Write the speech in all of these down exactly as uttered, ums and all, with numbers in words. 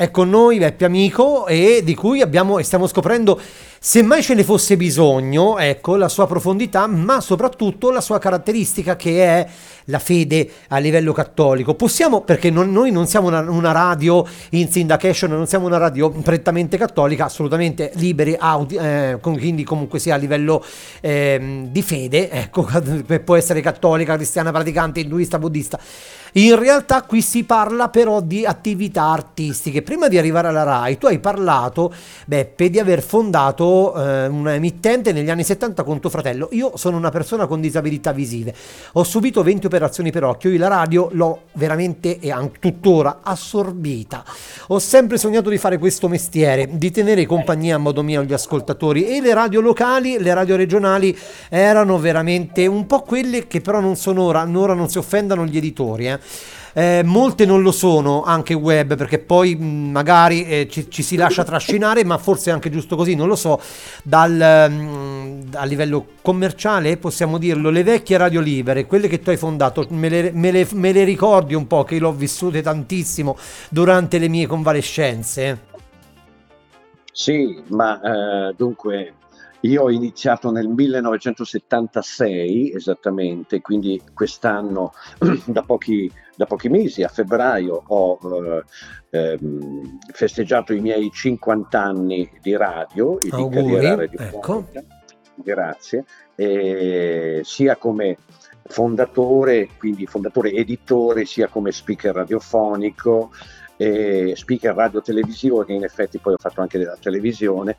è con noi Beppe Amico, e di cui abbiamo e stiamo scoprendo, se mai ce ne fosse bisogno, ecco, la sua profondità, ma soprattutto la sua caratteristica, che è la fede a livello cattolico. Possiamo, perché non- noi non siamo una, una radio in syndication, non siamo una radio prettamente cattolica, assolutamente liberi, audi- eh, com- quindi comunque sia a livello ehm, di fede, ecco, può essere cattolica, cristiana, praticante, induista, buddista. In realtà qui si parla però di attività artistiche. Prima di arrivare alla Rai, tu hai parlato, Beppe, di aver fondato eh, una emittente negli anni settanta con tuo fratello. Io sono una persona con disabilità visive, ho subito venti operazioni per occhio, io la radio l'ho veramente e anche tuttora assorbita. Ho sempre sognato di fare questo mestiere, di tenere compagnia a modo mio agli ascoltatori, e le radio locali, le radio regionali erano veramente un po' quelle che però non sono ora, ora non si offendano gli editori, eh. Eh, molte non lo sono, anche web, perché poi mh, magari eh, ci, ci si lascia trascinare, ma forse è anche giusto così, non lo so, dal, mh, a livello commerciale possiamo dirlo, le vecchie radio libere, quelle che tu hai fondato, me le, me le- me le ricordi un po', che l'ho vissute tantissimo durante le mie convalescenze? Sì, ma eh, dunque io ho iniziato nel millenovecentosettantasei esattamente, quindi quest'anno da pochi, da pochi mesi, a febbraio, ho eh, ehm, festeggiato i miei cinquanta anni di radio e di carriera Auguri, ecco. radiofonica. Grazie. E sia come fondatore, quindi fondatore editore, sia come speaker radiofonico, e speaker radio televisivo, che in effetti poi ho fatto anche della televisione.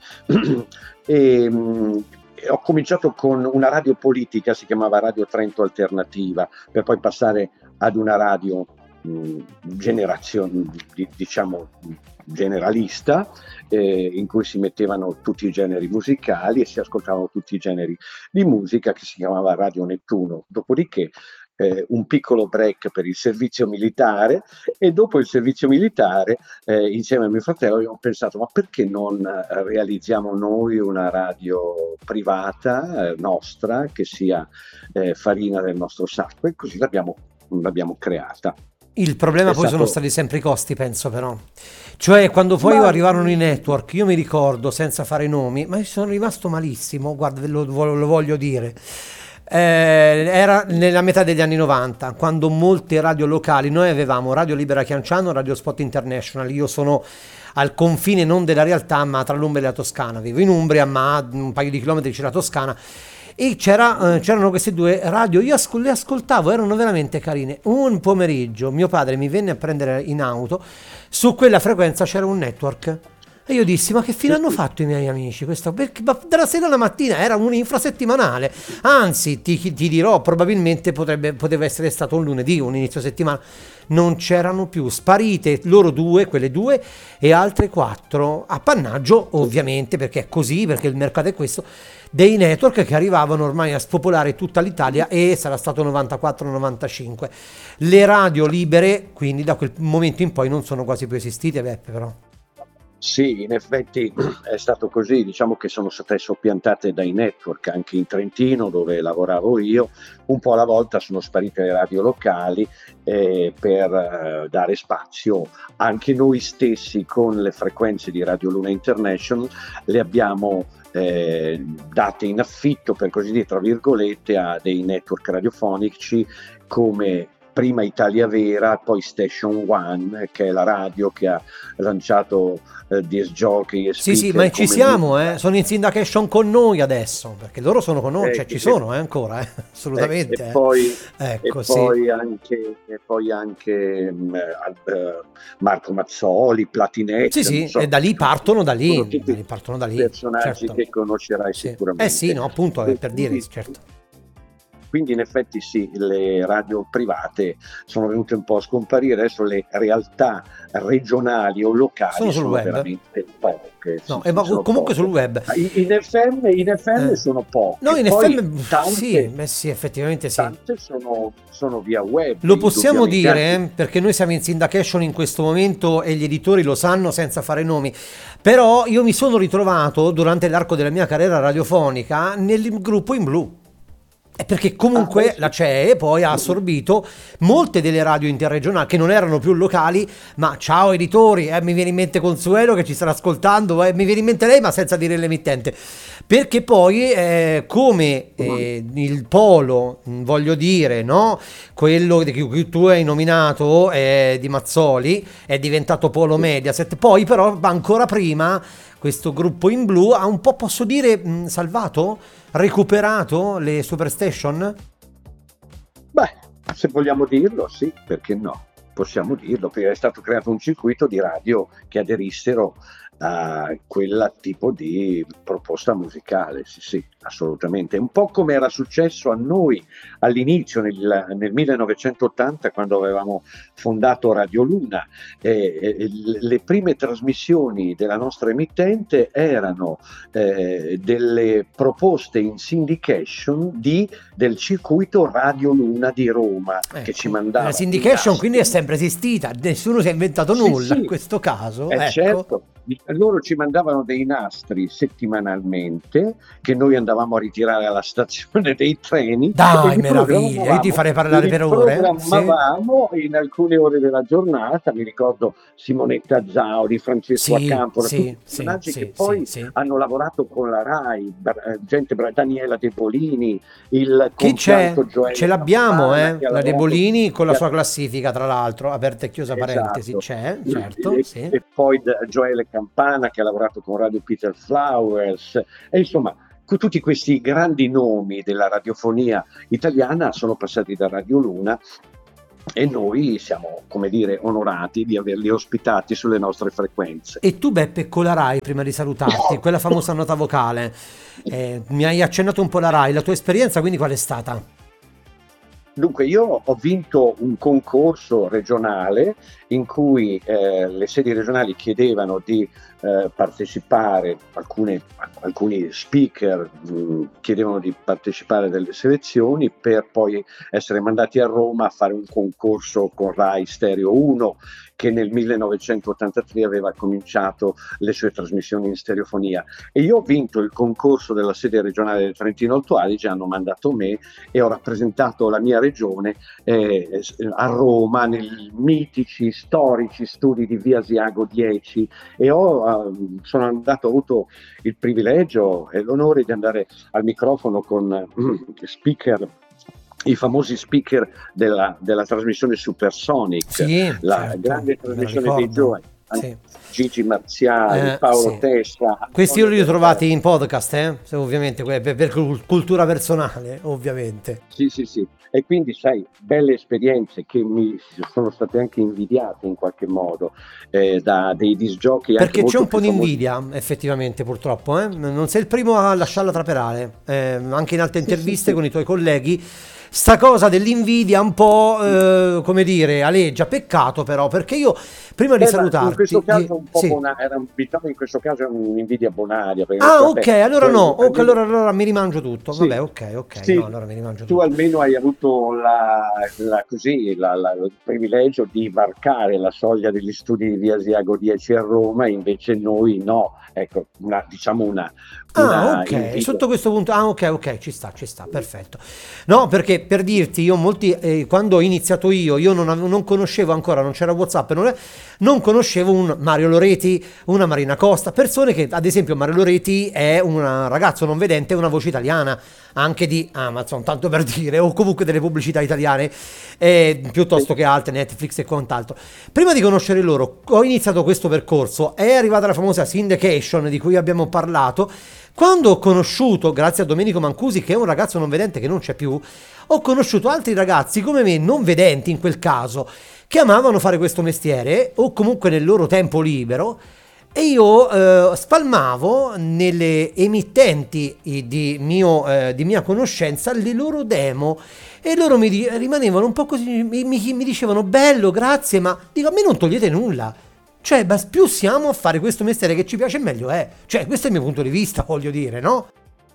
e, mh, ho cominciato con una radio politica, si chiamava Radio Trento Alternativa, per poi passare ad una radio mh, generazione, di- diciamo generalista, eh, in cui si mettevano tutti i generi musicali e si ascoltavano tutti i generi di musica, che si chiamava Radio Nettuno. Dopodiché eh, un piccolo break per il servizio militare, e dopo il servizio militare, eh, insieme a mio fratello, ho pensato: ma perché non eh, realizziamo noi una radio privata eh, nostra, che sia eh, farina del nostro sacco? E così l'abbiamo, l'abbiamo creata. Il problema È poi sono stato, stati sempre i costi, penso, però. Cioè, quando poi ma arrivarono i network, io mi ricordo, senza fare nomi, ma io sono rimasto malissimo, guarda, ve lo, lo voglio dire. Eh, era nella metà degli anni novanta, quando molte radio locali, noi avevamo Radio Libera Chianciano, Radio Spot International, io sono al confine non della realtà, ma tra l'Umbria e la Toscana, vivo in Umbria, ma a un paio di chilometri c'è la Toscana, e c'era, eh, c'erano queste due radio, io ascol- le ascoltavo, erano veramente carine. Un pomeriggio mio padre mi venne a prendere in auto, su quella frequenza c'era un network. E io dissi: ma che fine hanno fatto i miei amici? Questo, perché, ma dalla sera alla mattina era un infrasettimanale. Anzi, ti, ti dirò, probabilmente potrebbe, poteva essere stato un lunedì, un inizio settimana. Non c'erano più, sparite loro due, quelle due, e altre quattro, appannaggio ovviamente, perché è così, perché il mercato è questo, dei network che arrivavano ormai a spopolare tutta l'Italia, e sarà stato novantaquattro novantacinque. Le radio libere, quindi da quel momento in poi non sono quasi più esistite, Beppe, però. Sì, in effetti è stato così, diciamo che sono state soppiantate dai network. Anche in Trentino, dove lavoravo io, un po' alla volta sono sparite le radio locali, eh, per eh, dare spazio. Anche noi stessi, con le frequenze di Radio Luna International, le abbiamo eh, date in affitto, per così dire, tra virgolette, a dei network radiofonici, come prima Italia Vera, poi Station One, che è la radio che ha lanciato eh, disc jockey e Sì, sì, speaker ma ci come siamo, me. eh. Sono in syndication con noi adesso, perché loro sono con noi, Eh, cioè ci e, sono, eh, ancora, eh, e- assolutamente. e eh. poi, e Ecco, sì. poi anche, e poi anche mh, eh, Marco Mazzoli, Sì, Platinette, non sì, e so, da lì partono da sono lì, da tutti lì partono da lì, personaggi certo. che conoscerai Sì. Eh sì, sicuramente. no, appunto, è E per dire, quindi, certo. quindi in effetti sì, le radio private sono venute un po' a scomparire. Adesso le realtà regionali o locali Sono sul sono web. veramente poche, No, sì, eh, sì, ma sono comunque sul poche. web. Ma In, in F M, in F M Eh. sono No, poche, in poi F M sì, tante, beh sì, effettivamente sì. tante sono, sono via web, Lo possiamo indubbiamente. dire, Anzi, eh, perché noi siamo in syndication in questo momento e gli editori lo sanno senza fare nomi. Però io mi sono ritrovato durante l'arco della mia carriera radiofonica nel gruppo In Blu. È perché comunque Ah, la C E E poi ha assorbito molte delle radio interregionali che non erano più locali, ma ciao editori, eh, mi viene in mente Consuelo che ci sta ascoltando, eh, mi viene in mente lei ma senza dire l'emittente, perché poi eh, come eh, il polo, mh, voglio dire, no? Quello di cui tu hai nominato eh, di Mazzoli è diventato polo Mediaset, poi però ancora prima questo gruppo in blu ha un po', posso dire, mh, salvato, recuperato le Superstation? Beh, se vogliamo dirlo, sì, perché no? Possiamo dirlo, perché è stato creato un circuito di radio che aderissero a quel tipo di proposta musicale, sì, sì, assolutamente. Un po' come era successo a noi all'inizio, nel, nel millenovecentottanta, quando avevamo fondato Radio Luna. Eh, eh, le prime trasmissioni della nostra emittente erano eh, delle proposte in syndication di, del circuito Radio Luna di Roma, Ecco. che ci mandava. La syndication quindi è sempre esistita, nessuno si è inventato Sì, nulla sì. in questo caso. Eh, ecco. certo, loro ci mandavano dei nastri settimanalmente che noi andavamo a ritirare alla stazione dei treni. Dai, e li meraviglia, io ti farei parlare li per ore. programmavamo in alcune ore della giornata. Mi ricordo Simonetta Zauri, Francesco Sì, Acampola, sì, tutti sì, personaggi sì, che poi sì, sì. hanno lavorato con la Rai, bra- gente bra- Daniela De Bolini, il Chi c'è? compianto Gioele Ce l'abbiamo, Campana, eh? che ha La De lavorato- Bolini con la che ha- sua classifica, tra l'altro, aperta e chiusa parentesi, Esatto. c'è, certo, E, sì. e poi d- Gioele Campana che ha lavorato con Radio Peter Flowers, e insomma cu- tutti questi grandi nomi della radiofonia italiana sono passati da Radio Luna e noi siamo, come dire, onorati di averli ospitati sulle nostre frequenze. E tu, Beppe, con la Rai, prima di salutarti, quella famosa nota vocale, eh, mi hai accennato un po' la Rai, la tua esperienza quindi qual è stata? Dunque, io ho vinto un concorso regionale in cui eh, le sedi regionali chiedevano di eh, partecipare, alcune, alcuni speaker mh, chiedevano di partecipare delle selezioni per poi essere mandati a Roma a fare un concorso con Rai Stereo uno, che nel millenovecentottantatré aveva cominciato le sue trasmissioni in stereofonia. E io ho vinto il concorso della sede regionale del Trentino Alto Adige, hanno mandato me e ho rappresentato la mia regione eh, a Roma nei mitici, storici studi di via Asiago dieci, e ho, uh, sono andato, ho avuto il privilegio e l'onore di andare al microfono con uh, speaker, i famosi speaker della, della trasmissione Supersonic, Sì, la certo, grande me la trasmissione dei ricordo. giovani. Sì. Gigi Marziali, Eh, Paolo sì. Testa. Questi io li ho trovati in podcast, eh? Se ovviamente, que- per, per cul- cultura personale, ovviamente. Sì, sì, sì. E quindi, sai, belle esperienze che mi sono state anche invidiate in qualche modo eh, da dei disc jockey anche Perché c'è molto un po' più di famosi. invidia, effettivamente, purtroppo, eh? Non sei il primo a lasciarla traperare. Eh, anche in altre Sì, sì, interviste sì. con i tuoi colleghi, sta cosa dell'invidia un po', eh, come dire, aleggia. Peccato però, perché io, prima di Eh, ma in salutarti... questo di- caso un po' sì. bona- era un- diciamo in questo caso è un'invidia bonaria. Perché Ah, vabbè, ok, allora tu no, almeno- ok, allora, allora mi rimangio tutto. Sì, Vabbè, ok, ok, sì, no, allora mi rimangio tu tutto. almeno hai avuto la, la- così, la- la- il privilegio di varcare la soglia degli studi di via Asiago dieci a Roma, invece noi no. Ecco, una, diciamo una, Ah, una ok, invidia. sotto questo punto, ah, ok, ok, ci sta, ci sta, perfetto. No, perché per dirti, io molti, eh, quando ho iniziato io, io non, avevo- non conoscevo ancora, non c'era WhatsApp, non, è- non conoscevo un Mario Loreti, una Marina Costa, persone che, ad esempio, Mario Loreti è un ragazzo non vedente, è una voce italiana, anche di Amazon, tanto per dire, o comunque delle pubblicità italiane, eh, piuttosto che altre, Netflix e quant'altro. Prima di conoscere loro, ho iniziato questo percorso, è arrivata la famosa syndication di cui abbiamo parlato. Quando ho conosciuto, grazie a Domenico Mancusi, che è un ragazzo non vedente che non c'è più, ho conosciuto altri ragazzi come me, non vedenti in quel caso, che amavano fare questo mestiere, o comunque nel loro tempo libero, e io eh, spalmavo nelle emittenti di, mio, eh, di mia conoscenza le loro demo, e loro mi di- rimanevano un po' così, mi, mi- mi dicevano bello, grazie, ma dico, a me non togliete nulla. Cioè, ma più siamo a fare questo mestiere che ci piace, meglio è. Cioè, questo è il mio punto di vista, voglio dire, no?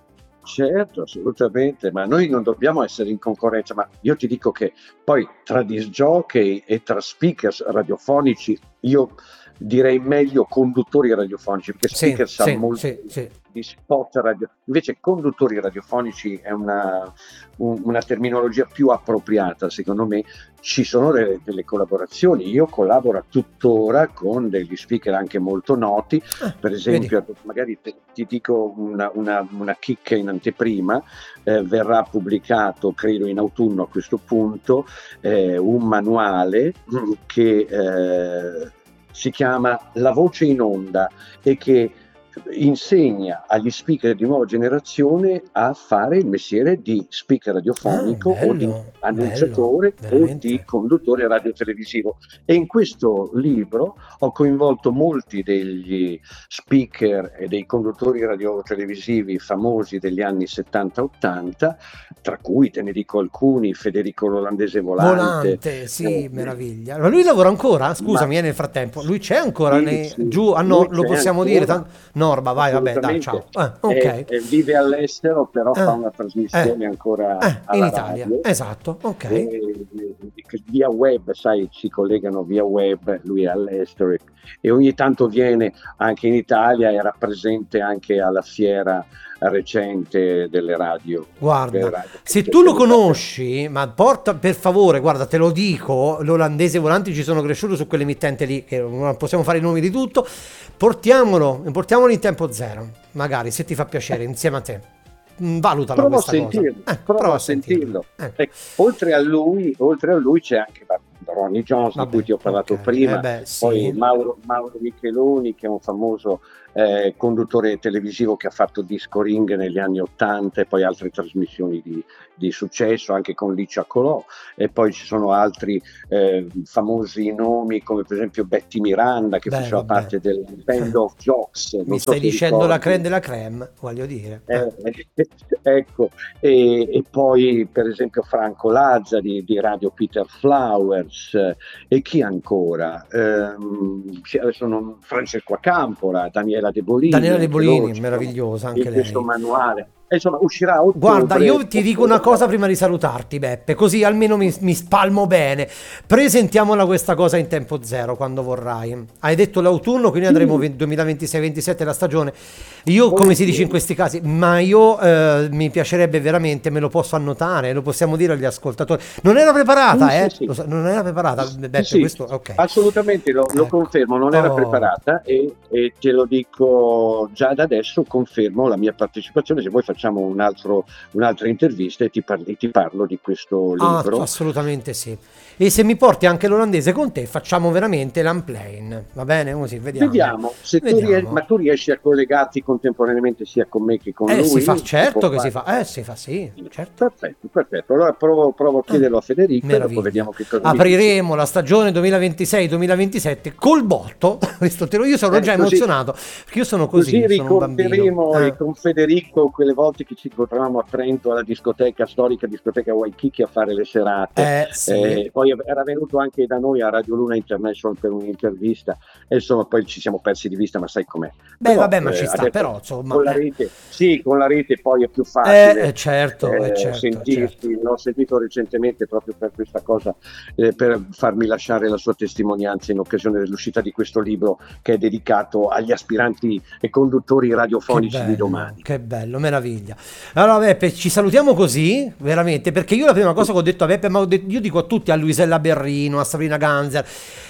Certo, assolutamente, ma noi non dobbiamo essere in concorrenza, ma io ti dico che poi tra disc jockey e tra speakers radiofonici, io direi meglio conduttori radiofonici, perché Sì, speaker sa sì, molto, sì, sì. di spot radio. Invece conduttori radiofonici è una, un- una terminologia più appropriata, secondo me. Ci sono delle, delle collaborazioni, io collaboro tuttora con degli speaker anche molto noti, Ah, per vedi? esempio magari te- ti dico una, una, una chicca in anteprima, eh, verrà pubblicato credo in autunno a questo punto eh, un manuale mm, che eh, si chiama La voce in onda e che insegna agli speaker di nuova generazione a fare il mestiere di speaker Ah, radiofonico o di bello, bello, annunciatore o di veramente. conduttore radiotelevisivo. E in questo libro ho coinvolto molti degli speaker e dei conduttori radiotelevisivi famosi degli anni settanta ottanta, tra cui te ne dico alcuni: Federico l'Olandese Volante, Volante, sì, eh, meraviglia. Ma lui lavora ancora? ma Scusami, eh, nel frattempo. Lui c'è ancora sì, nei- sì, giù? Ah no, lui lo c'è possiamo dire? ancora, Tan- Norba, vai, vabbè, dai, assolutamente. ciao. Eh, È- ok. è- vive all'estero, però fa Eh, una eh, trasmissione ancora eh, in alla Italia, radio. esatto, ok. E, e- e via web, sai, si collegano via web, lui è all'estero e, e ogni tanto viene anche in Italia, era presente anche alla fiera recente delle radio. delle Guarda, radio che se si è tu lo tenuta a- conosci, ma porta per favore, guarda, te lo dico, l'olandese Volanti ci sono cresciuto su quell'emittente lì, che non possiamo fare i nomi di tutto, portiamolo, portiamolo in tempo zero, magari, se ti fa piacere, insieme a te. Mm, valutala Prova a questa cosa. sentirlo, Eh, prova prova a a sentirlo. sentirlo. Ecco. E oltre a lui, oltre a lui c'è anche va- Ronnie Jones, di Vabbè, cui ti ho parlato ok. prima, Eh beh, poi sì. Mauro, Mauro Micheloni, che è un famoso eh, conduttore televisivo che ha fatto Disco Ring negli anni Ottanta e poi altre trasmissioni di, di successo, anche con Licia Colò, e poi ci sono altri eh, famosi nomi come per esempio Betty Miranda, che Beh, faceva vabbè. parte del Band of Jocks, Mi non so stai se dicendo la ricordi. creme della creme, voglio dire. Eh. Eh, ecco, e, e poi per esempio Franco Lazzari di Radio Peter Flowers, eh, e chi ancora? Ehm, sì, adesso non- Francesco Acampora, Daniela De Bolini, Daniela De anche loro Bolini, ci sono meravigliosa in anche questo lei. manuale. E insomma, uscirà a Guarda, ottobre. io ti dico una cosa prima di salutarti, Beppe, così almeno mi, mi spalmo bene. Presentiamola questa cosa in tempo zero quando vorrai. Hai detto l'autunno, quindi andremo Sì, duemilaventisei ventisette la stagione. Io, come si dice in volentieri. questi casi, ma io eh, mi piacerebbe veramente, me lo posso annotare, lo possiamo dire agli ascoltatori. Non era preparata, Sì, eh? sì, Lo sì. so, non era preparata, Sì, Beppe, sì, questo, ok. assolutamente lo, lo Ecco. confermo, non era Oh, preparata e, e te lo dico già da adesso, confermo la mia partecipazione. Se vuoi facciamo un altro, un'altra intervista e ti, parli- ti parlo di questo ah, libro. assolutamente sì. E se mi porti anche l'olandese con te, facciamo veramente l'unplane, va bene? Così, vediamo. Vediamo, se tu ries- Vediamo. ma tu riesci a collegarti contemporaneamente sia con me che con Eh, lui? si fa, Si può certo che si fare? fa. Eh, si fa, sì, certo. Perfetto, perfetto. Allora provo, provo a Ah, chiederlo a Federico e dopo meraviglia. vediamo che cosa mi dice. Apriremo la stagione duemilaventisei duemilaventisette col botto. Questo te lo- io sono Eh, già così, emozionato perché io sono così così, sono un bambino. ricorderemo Eh, eh, con Federico quelle volte che ci incontravamo a Trento alla discoteca, storica discoteca Waikiki, a fare le serate. eh, sì. Eh, poi era venuto anche da noi a Radio Luna International per un'intervista e insomma poi ci siamo persi di vista, ma sai com'è. Beh, Però vabbè, ma eh, ci sta, adesso però insomma. con la eh. rete, sì, con la rete poi è più Eh, facile eh, certo, eh, eh, certo, sentirsi. certo. L'ho sentito recentemente proprio per questa cosa, eh, per farmi lasciare la sua testimonianza in occasione dell'uscita di questo libro che è dedicato agli aspiranti e conduttori Che radiofonici di bello, domani. che bello, meraviglia. Allora, Beppe, ci salutiamo così, veramente, perché io la prima cosa che ho detto a Beppe, ma ho detto- io dico a tutti, a Luisella Berrino, a Sabrina Ganzer,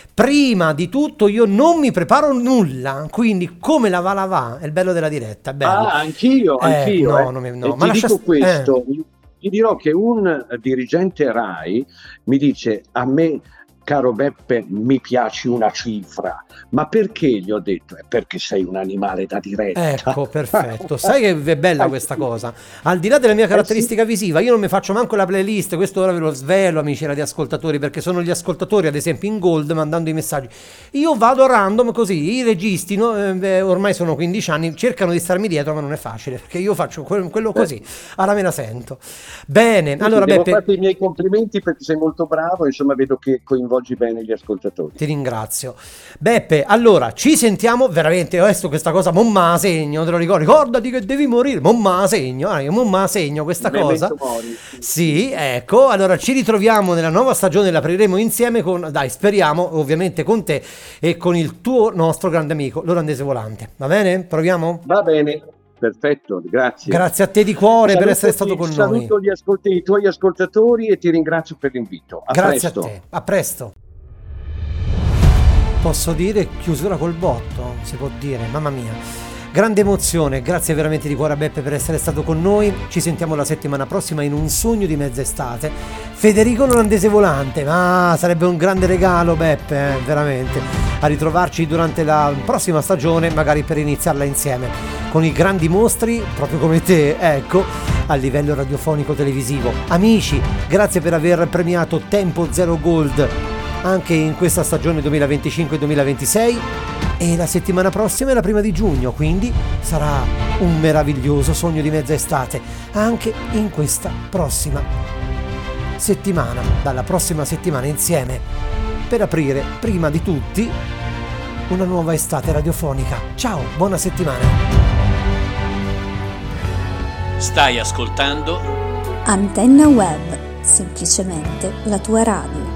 prima di tutto io non mi preparo nulla, quindi come la va la va, è il bello della diretta, è bello. Ah, anch'io, Eh, anch'io. no, eh. non mi- E no, ma ti lascia... dico st- eh, questo, ti dirò che un eh, dirigente RAI mi dice: a me, caro Beppe, mi piaci una cifra. Ma perché? Gli ho detto: è perché sei un animale da diretta. Ecco, perfetto. Sai che è bella questa cosa? Al di là della mia Eh sì, caratteristica visiva, io non mi faccio manco la playlist, questo ora ve lo svelo, amici radioascoltatori, perché sono gli ascoltatori, ad esempio in Gold, mandando i messaggi. Io vado a random così, i registi, no, eh, beh, ormai sono quindici anni, cercano di starmi dietro, ma non è facile, perché io faccio que- quello eh. così, ora me la sento. Bene, Senti, allora devo Beppe, farti i miei complimenti perché sei molto bravo, insomma vedo che coinvolgi bene gli ascoltatori. ti ringrazio. Beppe, allora ci sentiamo veramente. Adesso questa cosa, momma segno, te lo ricordo. Ricordati che devi morire. Momma segno, ah, io momma segno questa cosa. Memento mori. Sì, ecco. Allora ci ritroviamo nella nuova stagione, l'apriremo insieme con, dai, speriamo, ovviamente con te e con il tuo nostro grande amico, l'olandese volante. Va bene? Proviamo? Va bene. Perfetto, grazie. Grazie a te di cuore Saluto per essere stato ti- con noi. Saluto gli ascolti- i tuoi ascoltatori e ti ringrazio per l'invito. A Grazie presto. a te, a presto. Posso dire chiusura col botto, si può dire, mamma mia. Grande emozione, grazie veramente di cuore a Beppe per essere stato con noi. Ci sentiamo la settimana prossima in Un sogno di mezz'estate. Federico l'olandese volante, ma sarebbe un grande regalo, Beppe, eh, veramente. A ritrovarci durante la prossima stagione, magari per iniziarla insieme con i grandi mostri, proprio come te, ecco, a livello radiofonico televisivo. Amici, grazie per aver premiato Tempo Zero Gold anche in questa stagione duemilaventicinque duemilaventisei, e la settimana prossima è la prima di giugno, quindi sarà un meraviglioso sogno di mezza estate anche in questa prossima settimana, dalla prossima settimana insieme, per aprire prima di tutti una nuova estate radiofonica. Ciao, buona settimana. Stai ascoltando Antenna Web, semplicemente la tua radio.